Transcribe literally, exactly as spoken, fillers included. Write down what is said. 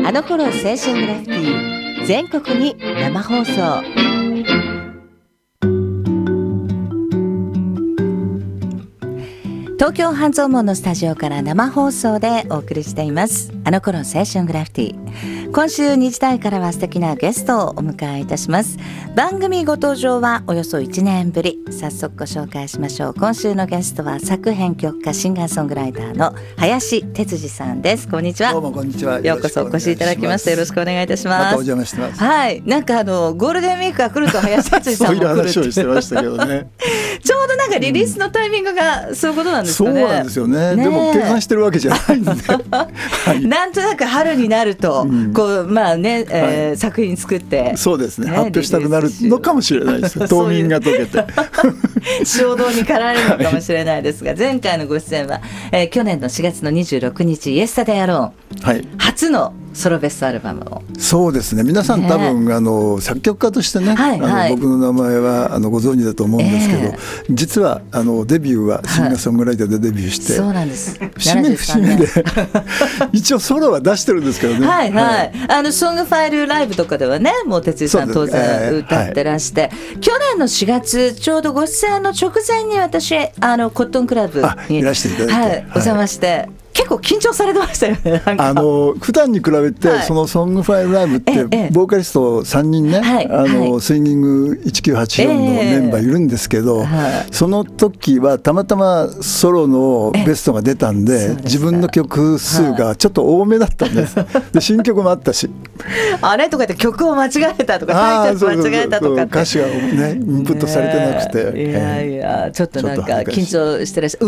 あの頃青春グラフィティ全国に生放送。東京半蔵門のスタジオから生放送でお送りしていますあの頃青春グラフィティ。今週にじ台からは素敵なゲストをお迎えいたします。番組ご登場はおよそいちねんぶり。早速ご紹介しましょう。今週のゲストは作編曲家シンガーソングライターの林哲司さんです。こんにちは。 どうもこんにちは。 ようこそお越しいただきましてよろしくお願いいたします。 またお邪魔してます。 はい、なんかあのゴールデンウィークが来ると林哲司さんも来るってそういう話をしてましたけどねちょうどなんかリリースのタイミングがそういうことなんですかね。 そうなんですよね。 ね、 でも計算してるわけじゃないんで、はい、 なんとなく春になると、うん、こうまあね、えーはい、作品作ってそうですね、発表したくなるのかもしれないです冬眠が解けて衝動に駆られるのかもしれないですが、はい、前回のご出演は、えー、去年のしがつのにじゅうろくにちイエスタデイアローン、はい、初のソロベストアルバムを。そうですね、皆さん多分、ね、あの作曲家としてね、はいはい、あの僕の名前はあのご存知だと思うんですけど、えー、実はあのデビューはシンガーソングライターでデビューして、はい、そうなんです。節目節目で一応ソロは出してるんですけどねはい、はいはい、あのソングファイルライブとかではねもう哲司さん当然歌ってらして、えーはい、去年のしがつちょうどご出演の直前に私あのコットンクラブにいらしていただいて、 はい、お邪魔して、はい、結構緊張されてましたよね。なんかあの普段に比べて、はい、そのソングファイルライブってボーカリストさんにんね、はい、あのはい、スインギングいちきゅうはちよんのメンバーいるんですけど、えーはい、その時はたまたまソロのベストが出たんで、自分の曲数がちょっと多めだったんです、はい、で新曲もあったしあれとか言って曲を間違えたとかタイトル間違えたとかって歌詞がねインプットされてなくて、 ね、いやいやちょっとなんか緊張してらっしゃる